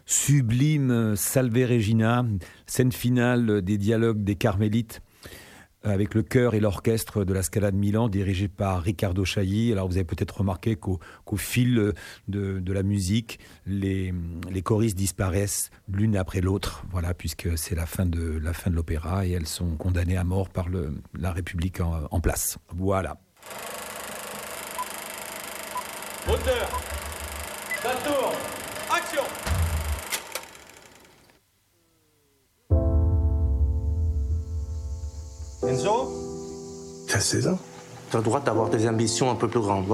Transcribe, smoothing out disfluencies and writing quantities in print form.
Sublime Salve Regina, scène finale des dialogues des Carmélites avec le chœur et l'orchestre de la Scala de Milan dirigé par Riccardo Chailly. Alors vous avez peut-être remarqué qu'au fil de la musique, les choristes disparaissent l'une après l'autre, voilà, puisque c'est la fin de l'opéra et elles sont condamnées à mort par la République en place. Voilà. Hauteur, ça tourne, action. Enzo, T'as 16 ans. T'as le droit d'avoir des ambitions un peu plus grandes.